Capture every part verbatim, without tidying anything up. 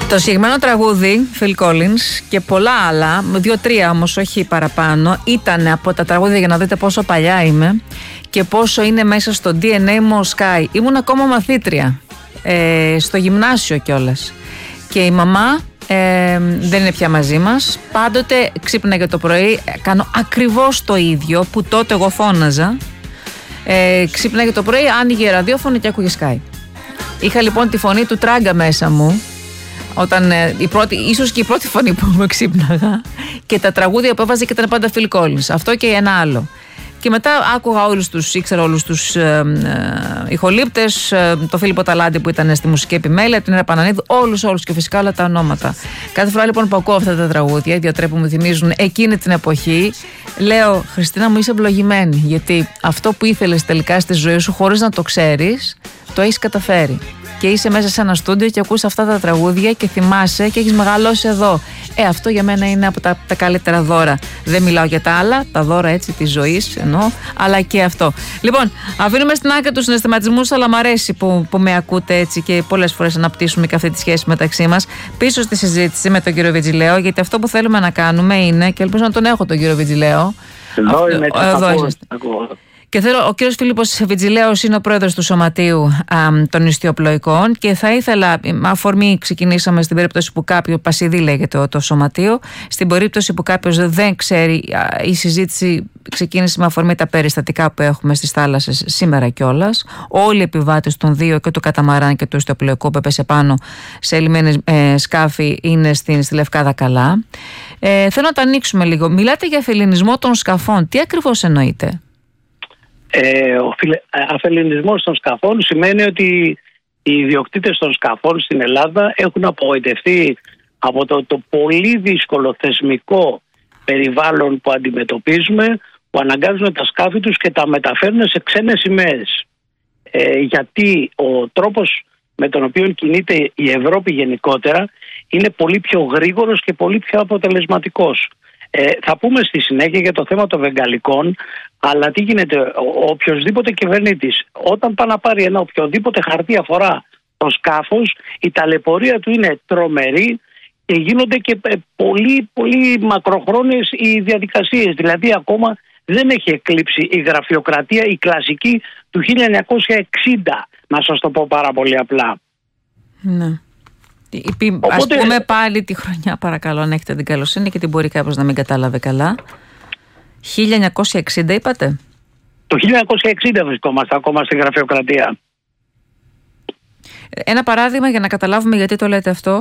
Το συγκεκριμένο τραγούδι, Phil Collins, και πολλά άλλα, δύο-τρία όμως, όχι παραπάνω, ήταν από τα τραγούδια, για να δείτε πόσο παλιά είμαι και πόσο είναι μέσα στο ντι εν έι μου ο Sky. Ήμουν ακόμα μαθήτρια, ε, στο γυμνάσιο κιόλας. Και η μαμά ε, δεν είναι πια μαζί μας. Πάντοτε ξύπναγε το πρωί, κάνω ακριβώς το ίδιο που τότε εγώ φώναζα. Ε, ξύπναγε το πρωί, άνοιγε ραδιόφωνο και άκουγε Sky. Είχα λοιπόν τη φωνή του Τράγκα μέσα μου. Όταν, ε, η πρώτη, ίσως και η πρώτη φωνή που μου ξύπναγα, και τα τραγούδια που έβαζε και ήταν πάντα Phil Collins. Αυτό και ένα άλλο. Και μετά άκουγα όλους τους, ήξερα όλους τους ε, ε, ηχολήπτες, ε, το Φίλιππο Ταλάντη που ήταν στη μουσική επιμέλεια, την Έρα Πανανίδου, όλους όλους και φυσικά όλα τα ονόματα. Κάθε φορά λοιπόν που ακούω αυτά τα τραγούδια, οι δύο-τρία που μου θυμίζουν εκείνη την εποχή, λέω, Χριστίνα μου, είσαι ευλογημένη, γιατί αυτό που ήθελες τελικά στη ζωή σου, χωρίς να το ξέρεις, το έχεις καταφέρει. Και είσαι μέσα σε ένα στούντιο και ακούς αυτά τα τραγούδια και θυμάσαι και έχεις μεγαλώσει εδώ. Ε, αυτό για μένα είναι από τα, τα καλύτερα δώρα. Δεν μιλάω για τα άλλα, τα δώρα έτσι της ζωής εννοώ, αλλά και αυτό. Λοιπόν, αφήνουμε στην άκρη τους συναισθηματισμούς, αλλά μ' αρέσει που, που με ακούτε έτσι και πολλές φορές αναπτύσσουμε και αυτή τη σχέση μεταξύ μας. Πίσω στη συζήτηση με τον κύριο Βιτζιλέο, γιατί αυτό που θέλουμε να κάνουμε είναι, και ελπίζω να τον έχω τον κύριο Βιτζιλέο. Εδώ είμαι, εδώ ακούω. Και θέλω, ο κύριος Φίλιππος Βιτζιλέος είναι ο πρόεδρος του Σωματείου α, των Ιστιοπλοϊκών, και θα ήθελα, με αφορμή ξεκινήσαμε στην περίπτωση που κάποιο, Πασιδί λέγεται το, το Σωματείο, στην περίπτωση που κάποιος δεν ξέρει, α, η συζήτηση ξεκίνησε με αφορμή τα περιστατικά που έχουμε στις θάλασσες σήμερα κιόλας. Όλοι οι επιβάτες των δύο, και του Καταμαράν και του Ιστιοπλοϊκού, που έπεσε πάνω σε λιμένες ε, σκάφη, είναι στην, στη Λευκάδα καλά. Ε, θέλω να το ανοίξουμε λίγο. Μιλάτε για αφελινισμό των σκαφών. Τι ακριβώς εννοείτε? Ε, ο αφελινισμός των σκαφών σημαίνει ότι οι ιδιοκτήτες των σκαφών στην Ελλάδα έχουν απογοητευτεί από το, το πολύ δύσκολο θεσμικό περιβάλλον που αντιμετωπίζουμε, που αναγκάζουν τα σκάφη τους και τα μεταφέρουν σε ξένες σημαίες. Ε, γιατί ο τρόπος με τον οποίο κινείται η Ευρώπη γενικότερα είναι πολύ πιο γρήγορος και πολύ πιο αποτελεσματικός. Ε, θα πούμε στη συνέχεια για το θέμα των βεγγαλικών, αλλά τι γίνεται, ο οποιοσδήποτε κυβερνήτης, όταν πάει να πάρει ένα οποιοδήποτε χαρτί αφορά το σκάφος, η ταλαιπωρία του είναι τρομερή και γίνονται και πολύ, πολύ μακροχρόνιες οι διαδικασίες. Δηλαδή ακόμα δεν έχει εκλείψει η γραφειοκρατία, η κλασική του χίλια εννιακόσια εξήντα, να σας το πω πάρα πολύ απλά. Ναι. Οπότε, ας πούμε πάλι τη χρονιά, παρακαλώ, αν έχετε την καλοσύνη, και την μπορεί κάποιος να μην κατάλαβε καλά. χίλια εννιακόσια εξήντα είπατε? Το χίλια εννιακόσια εξήντα βρισκόμαστε ακόμα στη γραφειοκρατία. Ένα παράδειγμα για να καταλάβουμε γιατί το λέτε αυτό.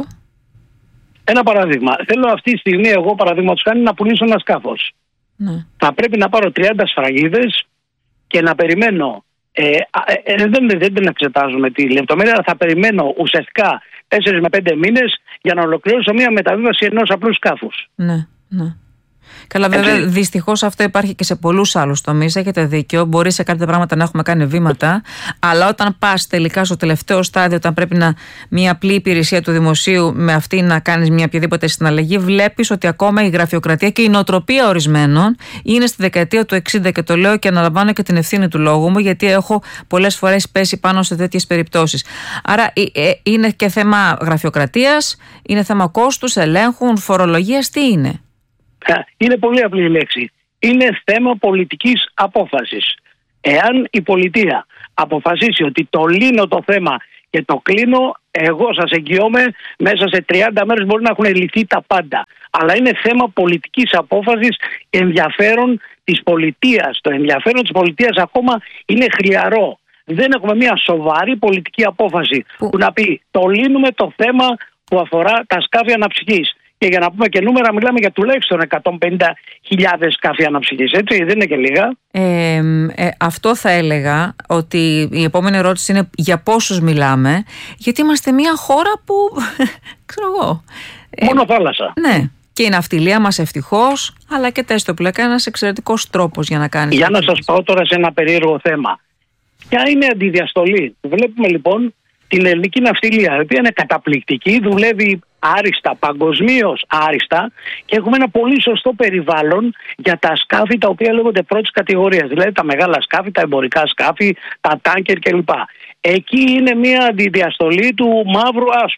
Ένα παράδειγμα. Θέλω αυτή τη στιγμή εγώ, παραδείγματος χάρη, να πουλήσω ένα σκάφος. Ναι. Θα πρέπει να πάρω τριάντα σφραγίδες και να περιμένω. Ε, ε, ε, δεν, δεν την εξετάζουμε τη λεπτομέρεια, αλλά θα περιμένω ουσιαστικά τέσσερις με πέντε μήνες για να ολοκληρώσω μια μεταβίβαση ενός απλού σκάφους. Ναι, ναι. Καλά, βέβαια, έτσι. Δυστυχώς αυτό υπάρχει και σε πολλούς άλλους τομείς. Έχετε δίκιο. Μπορεί σε κάποια πράγματα να έχουμε κάνει βήματα, αλλά όταν πας τελικά στο τελευταίο στάδιο, όταν πρέπει να μια απλή υπηρεσία του δημοσίου με αυτή να κάνεις μια οποιαδήποτε συναλλαγή, βλέπεις ότι ακόμα η γραφειοκρατία και η νοοτροπία ορισμένων είναι στη δεκαετία του εξήντα. Και το λέω και αναλαμβάνω και την ευθύνη του λόγου μου, γιατί έχω πολλές φορές πέσει πάνω σε τέτοιες περιπτώσεις. Άρα είναι και θέμα γραφειοκρατίας, είναι θέμα κόστους, ελέγχου, φορολογίας. Τι είναι? Είναι πολύ απλή η λέξη. Είναι θέμα πολιτικής απόφασης. Εάν η πολιτεία αποφασίσει ότι το λύνω το θέμα και το κλείνω, εγώ σας εγγυώμαι, μέσα σε τριάντα μέρες μπορεί να έχουν λυθεί τα πάντα. Αλλά είναι θέμα πολιτικής απόφασης, ενδιαφέρον της πολιτείας. Το ενδιαφέρον της πολιτείας ακόμα είναι χλιαρό. Δεν έχουμε μια σοβαρή πολιτική απόφαση που, που να πει το λύνουμε το θέμα που αφορά τα σκάφη αναψυχής. Και για να πούμε και νούμερα, μιλάμε για τουλάχιστον εκατόν πενήντα χιλιάδες σκάφη αναψυχής, έτσι, δεν είναι και λίγα. Ε, ε, αυτό θα έλεγα, ότι η επόμενη ερώτηση είναι για πόσους μιλάμε, γιατί είμαστε μια χώρα που, ξέρω εγώ... Μόνο ε, θάλασσα. Ναι, και η ναυτιλία μας ευτυχώς, αλλά και τα ιστιοπλοϊκά είναι ένας εξαιρετικός τρόπος για να κάνει. Για να σας πάω τώρα σε ένα περίεργο θέμα. Ποια είναι αντιδιαστολή? Βλέπουμε λοιπόν την ελληνική ναυτιλία, η οποία είναι καταπληκτική, δουλεύει άριστα, παγκοσμίως άριστα, και έχουμε ένα πολύ σωστό περιβάλλον για τα σκάφη τα οποία λέγονται πρώτης κατηγορίας, δηλαδή τα μεγάλα σκάφη, τα εμπορικά σκάφη, τα τάνκερ κλπ. Εκεί είναι μια αντιδιαστολή του μαύρου άσπρου.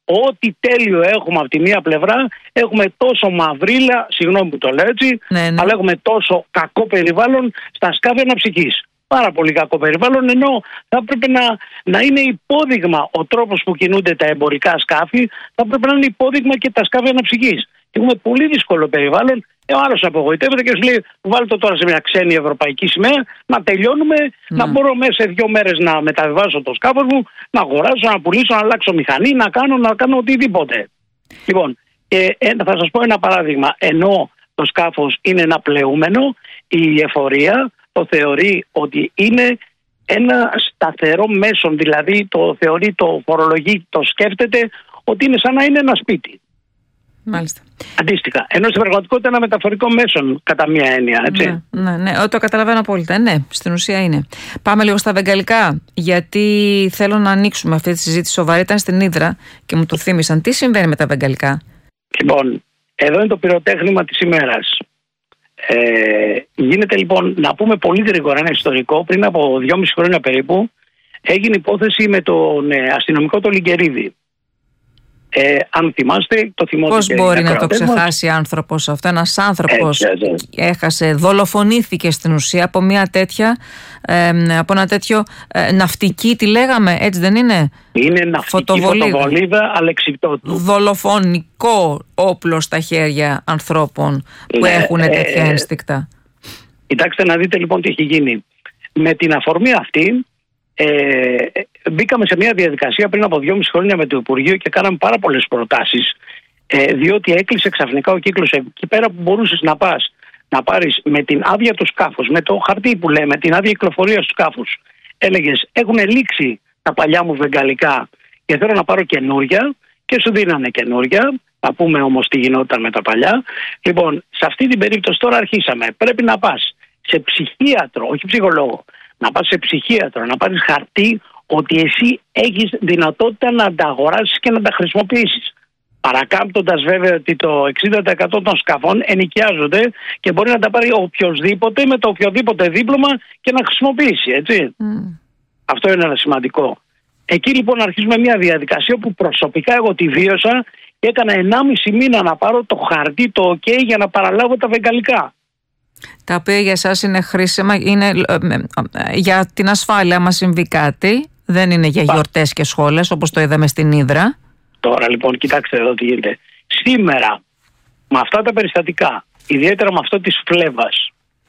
ό,τι τέλειο έχουμε από τη μία πλευρά, έχουμε τόσο μαυρίλα, συγγνώμη που το λέω έτσι, ναι, ναι. αλλά έχουμε τόσο κακό περιβάλλον στα σκάφη αναψυχής. Πάρα πολύ κακό περιβάλλον, ενώ θα πρέπει να, να είναι υπόδειγμα ο τρόπος που κινούνται τα εμπορικά σκάφη, θα πρέπει να είναι υπόδειγμα και τα σκάφη αναψυχής. Έχουμε πολύ δύσκολο περιβάλλον. Ο άλλος απογοητεύεται και σου λέει: βάλτε το τώρα σε μια ξένη ευρωπαϊκή σημαία, να τελειώνουμε, mm. να μπορώ μέσα σε δύο μέρες να μεταβιβάσω το σκάφος μου, να αγοράσω, να πουλήσω, να αλλάξω μηχανή, να κάνω, να κάνω οτιδήποτε. Λοιπόν, ε, ε, θα σας πω ένα παράδειγμα. Ενώ το σκάφος είναι ένα πλεούμενο, η εφορία το θεωρεί ότι είναι ένα σταθερό μέσον, δηλαδή το θεωρεί, το φορολογεί, το σκέφτεται ότι είναι σαν να είναι ένα σπίτι. Μάλιστα. Αντίστοιχα. Ενώ στην πραγματικότητα είναι ένα μεταφορικό μέσον, κατά μία έννοια. Έτσι. Ναι, ναι, ναι, το καταλαβαίνω απόλυτα. Ναι, στην ουσία είναι. Πάμε λίγο στα βεγγαλικά, γιατί θέλω να ανοίξουμε αυτή τη συζήτηση σοβαρή. Ήταν στην Ύδρα και μου το θύμισαν. Τι συμβαίνει με τα βεγγαλικά? Λοιπόν, εδώ είναι το πυροτέχνημα της ημέρας. Ε, γίνεται λοιπόν, να πούμε πολύ γρήγορα ένα ιστορικό. Πριν από δυόμιση χρόνια περίπου, έγινε υπόθεση με τον ε, αστυνομικό τον Λιγκερίδη. Ε, αν θυμάστε, το θυμόταν. Πώς μπορεί να το ξεχάσει άνθρωπος αυτό? Ένας άνθρωπος έτσι, έτσι. έχασε, δολοφονήθηκε στην ουσία από μια τέτοια, ε, από ένα τέτοιο ε, ναυτική, τι λέγαμε, έτσι δεν είναι? Είναι ναυτική φωτοβολίδα, φωτοβολίδα αλεξιπτότου. Δολοφονικό όπλο στα χέρια ανθρώπων που ναι, έχουν τέτοια ε, ένστικτα. Κοιτάξτε να δείτε λοιπόν τι έχει γίνει. Με την αφορμή αυτή, Ε, μπήκαμε σε μια διαδικασία πριν από δυόμιση χρόνια με το Υπουργείο και κάναμε πάρα πολλές προτάσεις, ε, διότι έκλεισε ξαφνικά ο κύκλος εκεί πέρα που μπορούσες να πας να πάρεις με την άδεια του σκάφους, με το χαρτί που λέμε, την άδεια κυκλοφορίας του σκάφους. Έλεγες: έχουν λήξει τα παλιά μου βεγγαλικά και θέλω να πάρω καινούρια, και σου δίνανε καινούρια. Θα πούμε όμως τι γινόταν με τα παλιά. Λοιπόν, σε αυτή την περίπτωση τώρα αρχίσαμε. Πρέπει να πας σε ψυχίατρο, όχι ψυχολόγο. Να πας σε ψυχίατρο, να πάρεις χαρτί ότι εσύ έχεις δυνατότητα να τα αγοράσεις και να τα χρησιμοποιήσεις. Παρακάμπτοντας βέβαια ότι το εξήντα τοις εκατό των σκαφών ενοικιάζονται και μπορεί να τα πάρει οποιοδήποτε με το οποιοδήποτε δίπλωμα και να χρησιμοποιήσει, έτσι. Mm. Αυτό είναι ένα σημαντικό. Εκεί λοιπόν αρχίζουμε μια διαδικασία που προσωπικά εγώ τη βίωσα και έκανα ενάμιση μήνα να πάρω το χαρτί, το OK, για να παραλάβω τα βεγγαλικά. Τα οποία για εσάς είναι χρήσιμα, είναι για την ασφάλεια, άμα συμβεί κάτι, δεν είναι για γιορτές και σχόλες όπως το είδαμε στην Ύδρα. Τώρα λοιπόν κοιτάξτε εδώ τι γίνεται. Σήμερα με αυτά τα περιστατικά, ιδιαίτερα με αυτό της φλέβας,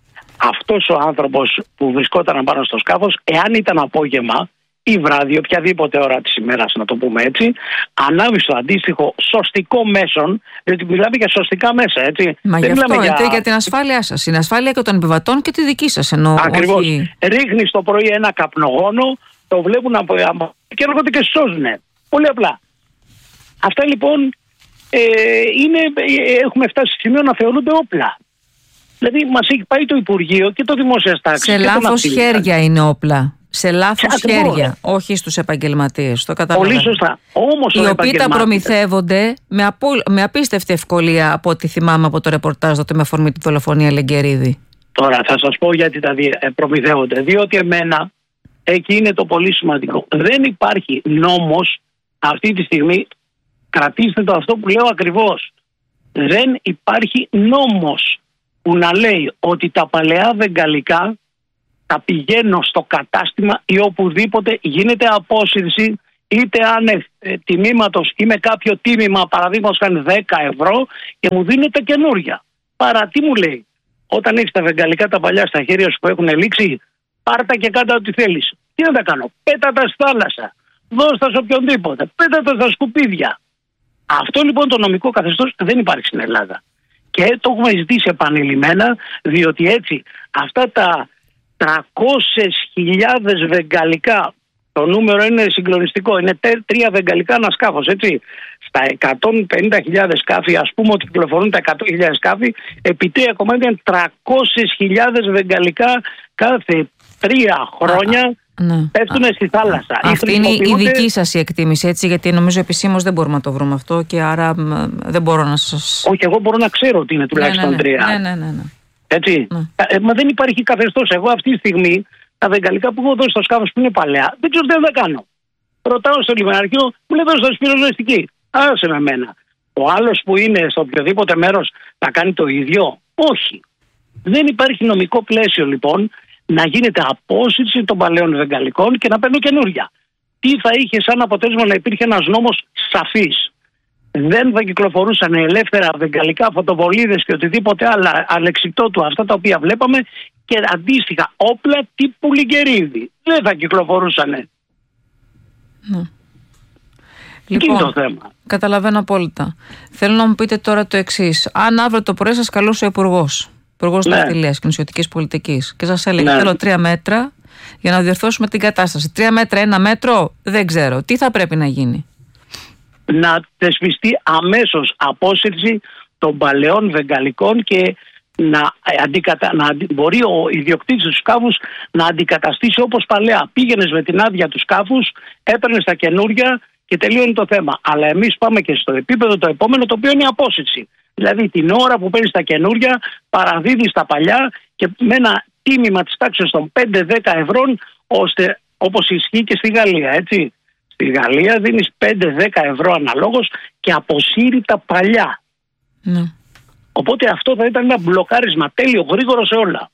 αυτός ο άνθρωπος που βρισκόταν πάνω στο σκάφος, εάν ήταν απόγευμα ή βράδυ, οποιαδήποτε ώρα της ημέρας να το πούμε έτσι, ανάβει στο αντίστοιχο σωστικό μέσον, διότι μιλάμε για σωστικά μέσα, έτσι. Μα γι' αυτό για... για την ασφάλειά σας, είναι ασφάλεια και των επιβατών και τη δική σας εννοώ. Ακριβώς. Όχι... Ρίχνεις το πρωί ένα καπνογόνο, το βλέπουν από... και έρχονται και σώζουν. Πολύ απλά. Αυτά λοιπόν ε, είναι, έχουμε φτάσει στο σημείο να θεωρούνται όπλα. Δηλαδή μας έχει πάει το Υπουργείο και το Δημόσια Τάξη. Σε λάθος χέρια είναι όπλα. Σε λάθος χέρια, όχι στους επαγγελματίες. Το καταλαβαίνω. Πολύ σωστά. Όμως οι οποίοι τα προμηθεύονται με, απο... με απίστευτη ευκολία, από ό,τι θυμάμαι από το ρεπορτάζ τότε με αφορμή τη δολοφονία Λεγκερίδη. Τώρα θα σας πω γιατί τα προμηθεύονται. Διότι εμένα εκεί είναι το πολύ σημαντικό. Δεν υπάρχει νόμος αυτή τη στιγμή. Κρατήστε το αυτό που λέω ακριβώς. Δεν υπάρχει νόμος που να λέει ότι τα παλαιά βεγγαλικά τα πηγαίνω στο κατάστημα ή οπουδήποτε γίνεται απόσυρση, είτε άνευ ε, τιμήματος ή με κάποιο τίμημα, παραδείγματος κάνει δέκα ευρώ, και μου δίνετε καινούρια. Παρά τι μου λέει? Όταν έχεις τα βεγγαλικά τα παλιά στα χέρια σου που έχουν λήξει, πάρτα και κάτα ό,τι θέλεις. Τι να τα κάνω? Πέτα τα στη θάλασσα, δώστα σε οποιονδήποτε, πέτα τα στα σκουπίδια. Αυτό λοιπόν το νομικό καθεστώς δεν υπάρχει στην Ελλάδα. Και το έχουμε ζητήσει επανειλημμένα, διότι έτσι αυτά τα τριακόσιες χιλιάδες βεγγαλικά, το νούμερο είναι συγκλονιστικό, είναι τρία βεγγαλικά ένα σκάφος, έτσι. Στα εκατόν πενήντα χιλιάδες σκάφη, ας πούμε ότι κυκλοφορούν τα εκατό χιλιάδες σκάφη, επί τρία κομμάτια είναι τριακόσιες χιλιάδες βεγγαλικά κάθε τρία χρόνια. Ναι. Πέφτουνε στη θάλασσα. Α, αυτή είναι η δική σας η εκτίμηση, έτσι, γιατί νομίζω επισήμως δεν μπορούμε να το βρούμε αυτό και άρα δεν μπορώ να σας... Όχι, εγώ μπορώ να ξέρω ότι είναι τουλάχιστον ναι, ναι, τρία. Ναι, ναι, ναι, ναι. Έτσι. Ναι. Ε, μα δεν υπάρχει καθεστώς. Εγώ αυτή τη στιγμή τα βεγγαλικά που έχω δώσει στο σκάφος που είναι παλαιά, δεν ξέρω τι θα κάνω. Ρωτάω στο λιμεναρχείο, μου λέει δώσε το σπυροσβεστική. Άσε με μένα. Ο άλλος που είναι στο οποιοδήποτε μέρος θα κάνει το ίδιο? Όχι. Δεν υπάρχει νομικό πλαίσιο λοιπόν να γίνεται απόσυρση των παλαιών βεγγαλικών και να παίρνουν καινούρια. Τι θα είχε σαν αποτέλεσμα να υπήρχε ένας νόμος σαφής? Δεν θα κυκλοφορούσαν ελεύθερα βεγγαλικά, φωτοβολίδες και οτιδήποτε άλλα αλεξιτότου, αυτά τα οποία βλέπαμε, και αντίστοιχα όπλα τύπου Λιγκερίδη. Δεν θα κυκλοφορούσαν. Ναι. Λοιπόν, το θέμα. Καταλαβαίνω απόλυτα. Θέλω να μου πείτε τώρα το εξής. Αν αύριο το πρωί σας καλούσε ο Υπουργός, Υπουργός ναι. Ναυτιλίας και Νησιωτικής Πολιτικής, και σας έλεγε: ναι. θέλω τρία μέτρα για να διορθώσουμε την κατάσταση. Τρία μέτρα, ένα μέτρο, δεν ξέρω. Τι θα πρέπει να γίνει? Να θεσπιστεί αμέσως απόσυρση των παλαιών βεγγαλικών και να, αντικατα... να μπορεί ο ιδιοκτήτης του σκάφους να αντικαταστήσει όπως παλαιά. Πήγαινες με την άδεια του σκάφους, έπαιρνες τα καινούρια και τελείωνε το θέμα. Αλλά εμείς πάμε και στο επίπεδο το επόμενο, το οποίο είναι η απόσυρση. Δηλαδή την ώρα που παίρνεις τα καινούρια, παραδίδεις τα παλιά και με ένα τίμημα της τάξης των πέντε με δέκα ευρώ, ώστε όπως ισχύει και στη Γαλλία, έτσι. Στη Γαλλία δίνεις πέντε με δέκα ευρώ αναλόγως και αποσύρει τα παλιά. Ναι. Οπότε αυτό θα ήταν ένα μπλοκάρισμα τέλειο, γρήγορο σε όλα.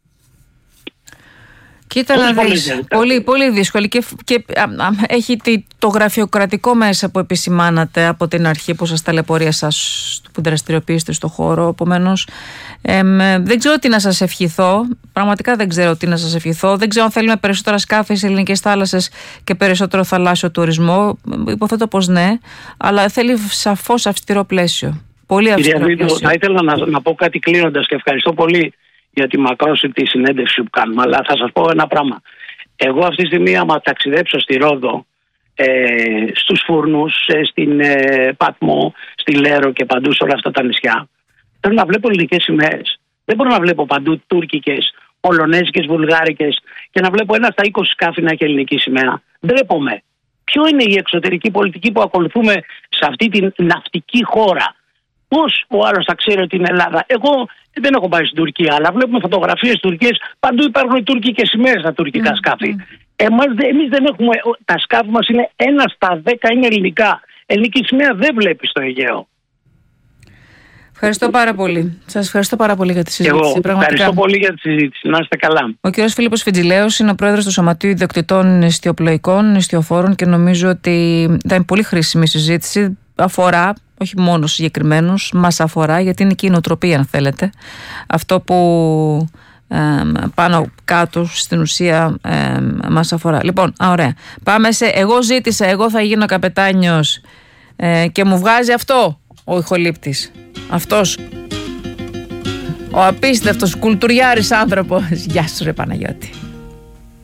Κοίτα να δεις, πολύ, πολύ δύσκολη και, και α, α, έχει το γραφειοκρατικό μέσα που επισημάνατε από την αρχή που σας ταλαιπωρία σας που δραστηριοποιήσετε στο χώρο. Επομένως, δεν ξέρω τι να σας ευχηθώ. Πραγματικά δεν ξέρω τι να σας ευχηθώ. Δεν ξέρω αν θέλουμε περισσότερα σκάφη σε ελληνικές θάλασσες και περισσότερο θαλάσσιο τουρισμό. Υποθέτω πως ναι, αλλά θέλει σαφώς αυστηρό πλαίσιο. Πολύ αυστηρό Κυρία πλαίσιο. Βίντου, θα ήθελα να, να πω κάτι κλείνοντας και ευχαριστώ πολύ για τη μακρόσυρτη συνέντευξη που κάνουμε, αλλά θα σας πω ένα πράγμα. Εγώ αυτή τη στιγμή, άμα ταξιδέψω στη Ρόδο, ε, στους Φούρνους, ε, στην ε, Πατμό, στη Λέρο και παντού σε όλα αυτά τα νησιά, θέλω να βλέπω ελληνικές σημαίες. Δεν μπορώ να βλέπω παντού τουρκικές, πολωνέζικες, βουλγάρικες και να βλέπω ένα στα είκοσι σκάφη να έχει ελληνική σημαία. Ντρέπομαι. Ποιο είναι η εξωτερική πολιτική που ακολουθούμε σε αυτή την ναυτική χώρα? Πώς ο άλλος θα ξέρει ότι είναι Ελλάδα? Εγώ δεν έχω πάει στην Τουρκία, αλλά βλέπουμε φωτογραφίες Τουρκίες. Παντού υπάρχουν οι τουρκικές σημαίες στα τουρκικά σκάφη. Mm. Εμάς, εμείς δεν έχουμε. Τα σκάφη μας είναι ένα στα δέκα είναι ελληνικά. Ελληνική σημαία δεν βλέπει στο Αιγαίο. Ευχαριστώ πάρα πολύ. Σας ευχαριστώ πάρα πολύ για τη συζήτηση. Εγώ πραγματικά. Ευχαριστώ πολύ για τη συζήτηση. Να είστε καλά. Ο κ. Φίλιππος Φιτζηλέος είναι ο πρόεδρος του Σωματείου Ιδιοκτητών Ιστιοπλοϊκών, Ιστιοφόρων και νομίζω ότι ήταν πολύ χρήσιμη η συζήτηση. Αφορά, όχι μόνο συγκεκριμένους, μας αφορά, γιατί είναι και η νοοτροπία, αν θέλετε. Αυτό που ε, πάνω κάτω στην ουσία ε, μας αφορά. Λοιπόν, α, ωραία. Πάμε σε εγώ ζήτησα, εγώ θα γίνω καπετάνιος ε, και μου βγάζει αυτό ο ηχολήπτης. Αυτός ο απίστευτος κουλτουριάρης άνθρωπος. Γεια σου ρε Παναγιώτη.